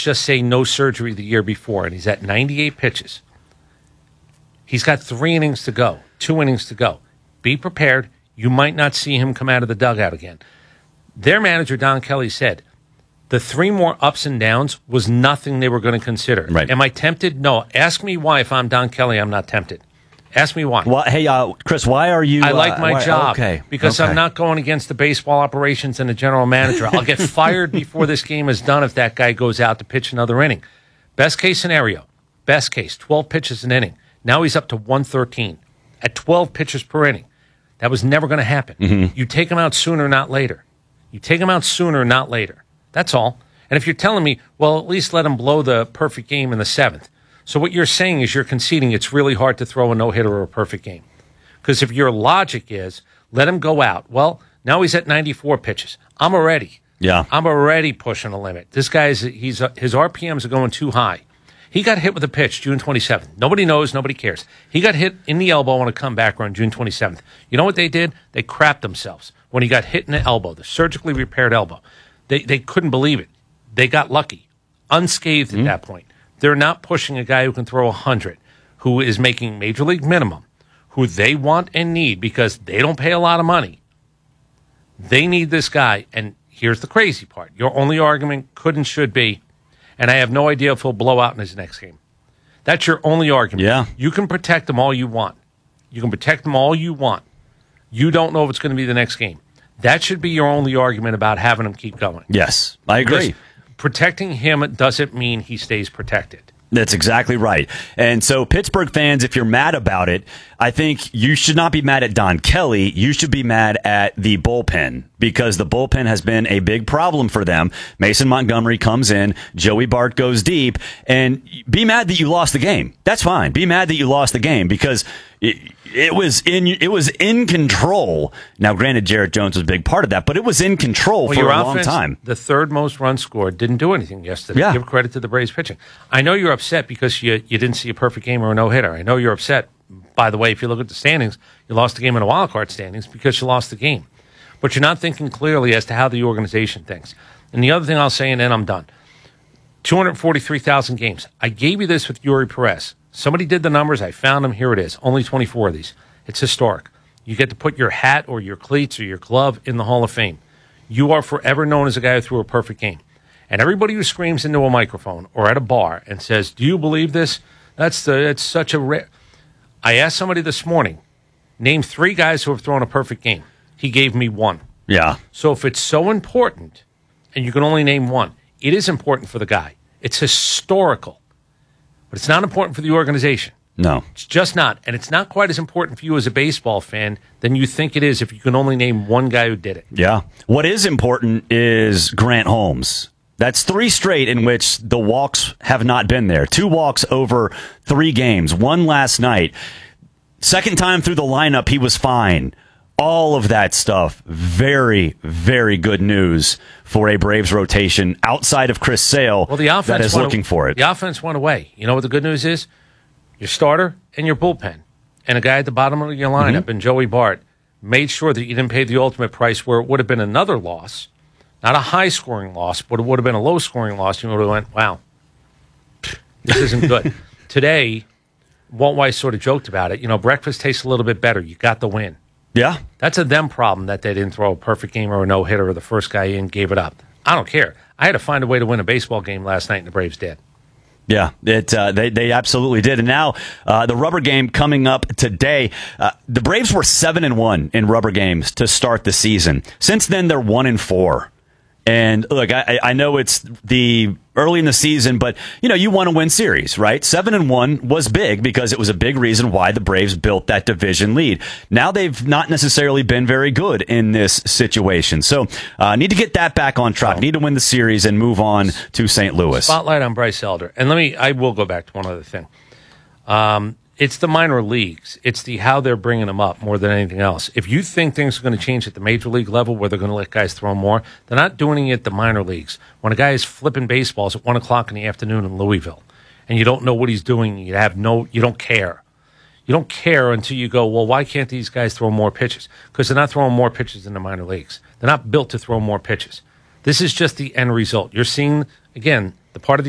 let's just say no surgery the year before, and he's at 98 pitches. He's got 3 innings to go, 2 innings to go. Be prepared. You might not see him come out of the dugout again. Their manager, Don Kelly, said the 3 more ups and downs was nothing they were going to consider. Right. Am I tempted? No. Ask me why. If I'm Don Kelly, I'm not tempted. Ask me why. Well, hey, Chris, why are you... I like my job because okay. I'm not going against the baseball operations and the general manager. I'll get fired before this game is done if that guy goes out to pitch another inning. Best case scenario, 12 pitches an inning. Now he's up to 113 at 12 pitches per inning. That was never going to happen. Mm-hmm. You take him out sooner, not later. You take him out sooner, not later. That's all. And if you're telling me, well, at least let him blow the perfect game in the 7th. So what you're saying is you're conceding it's really hard to throw a no-hitter or a perfect game. Because if your logic is, let him go out. Well, now he's at 94 pitches. I'm already pushing the limit. This guy's his RPMs are going too high. He got hit with a pitch June 27th. Nobody knows. Nobody cares. He got hit in the elbow on a comeback run June 27th. You know what they did? They crapped themselves when he got hit in the elbow, the surgically repaired elbow. They couldn't believe it. They got lucky, unscathed at that point. They're not pushing a guy who can throw 100, who is making major league minimum, who they want and need because they don't pay a lot of money. They need this guy. And here's the crazy part. Your only argument could and should be, and I have no idea if he'll blow out in his next game. That's your only argument. Yeah. You can protect him all you want. You can protect him all you want. You don't know if it's going to be the next game. That should be your only argument about having him keep going. Yes, I agree. Because protecting him doesn't mean he stays protected. That's exactly right. And so, Pittsburgh fans, if you're mad about it, I think you should not be mad at Don Kelly. You should be mad at the bullpen because the bullpen has been a big problem for them. Mason Montgomery comes in, Joey Bart goes deep, and be mad that you lost the game. That's fine. Be mad that you lost the game because it was in control. Now, granted, Jarrett Jones was a big part of that, but it was in control for a long time. The 3rd most runs scored didn't do anything yesterday. Yeah. Give credit to the Braves pitching. I know you're upset because you didn't see a perfect game or a no-hitter. I know you're upset. By the way, if you look at the standings, you lost the game in the wild card standings because you lost the game. But you're not thinking clearly as to how the organization thinks. And the other thing I'll say, and then I'm done. 243,000 games. I gave you this with Yuri Perez. Somebody did the numbers. I found them. Here it is. Only 24 of these. It's historic. You get to put your hat or your cleats or your glove in the Hall of Fame. You are forever known as a guy who threw a perfect game. And everybody who screams into a microphone or at a bar and says, do you believe this? It's such a rare... I asked somebody this morning, name 3 guys who have thrown a perfect game. He gave me 1. Yeah. So if it's so important, and you can only name 1, it is important for the guy. It's historical. But it's not important for the organization. No. It's just not. And it's not quite as important for you as a baseball fan than you think it is if you can only name 1 guy who did it. Yeah. What is important is Grant Holmes. That's 3 straight in which the walks have not been there. 2 walks over 3 games. 1 last night. Second time through the lineup, he was fine. All of that stuff. Very, very good news for a Braves rotation outside of Chris Sale that is looking for it. The offense went away. You know what the good news is? Your starter and your bullpen and a guy at the bottom of your lineup and Joey Bart made sure that you didn't pay the ultimate price where it would have been another loss. Not a high-scoring loss, but it would have been a low-scoring loss. You would have went, wow, this isn't good. Today, Walt Weiss sort of joked about it. You know, breakfast tastes a little bit better. You got the win. Yeah. That's a them problem that they didn't throw a perfect game or a no-hitter or the first guy in gave it up. I don't care. I had to find a way to win a baseball game last night, and the Braves did. Yeah, they absolutely did. And now the rubber game coming up today. The Braves were 7-1 in rubber games to start the season. Since then, they're 1-4. And look, I know it's the early in the season, but you want to win series, right? 7-1 was big because it was a big reason why the Braves built that division lead. Now they've not necessarily been very good in this situation, so need to get that back on track. Need to win the series and move on to St. Louis. Spotlight on Bryce Elder, and I will go back to one other thing. It's the minor leagues. It's how they're bringing them up more than anything else. If you think things are going to change at the major league level where they're going to let guys throw more, they're not doing it at the minor leagues. When a guy is flipping baseballs at 1 o'clock in the afternoon in Louisville and you don't know what he's doing, you don't care. You don't care until you go, well, why can't these guys throw more pitches? Because they're not throwing more pitches in the minor leagues. They're not built to throw more pitches. This is just the end result. You're seeing, again, the part of the